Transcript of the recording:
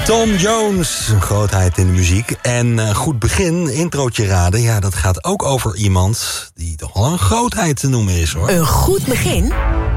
Tom Jones, een grootheid in de muziek. En goed begin, introotje raden. Ja, dat gaat ook over iemand die toch wel een grootheid te noemen is, hoor. Een goed begin